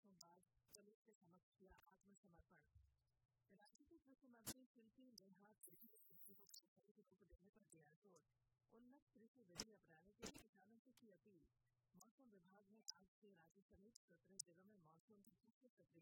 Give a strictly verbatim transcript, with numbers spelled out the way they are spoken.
वर्षों बाद पुलिस के समक्ष किया आत्मसमर्पण। राज्य के कृषि मंत्री शिल्पी नेहा कृषि कृषि को सही रूप देने पर दिया जोर। उन्नत कृषि विधि अपनाने के लिए किसानों से की अपील। मौसम विभाग ने आज से राज्य समेत सत्रह जिलों में मानसून की दूसरी सक्रिय